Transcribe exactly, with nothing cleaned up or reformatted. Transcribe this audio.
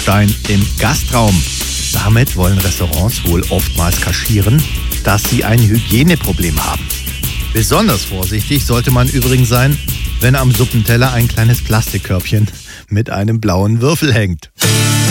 Bewusstsein im Gastraum. Damit wollen Restaurants wohl oftmals kaschieren, dass sie ein Hygieneproblem haben. Besonders vorsichtig sollte man übrigens sein, wenn am Suppenteller ein kleines Plastikkörbchen mit einem blauen Würfel hängt.